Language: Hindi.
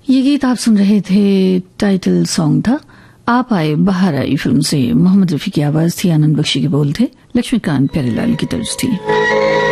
ये गीत आप सुन रहे थे, टाइटल सॉन्ग था आप आए बाहर आई फिल्म से। मोहम्मद रफी की आवाज थी, आनंद बख्शी के बोल थे, लक्ष्मीकांत प्यारेलाल की तर्ज थी।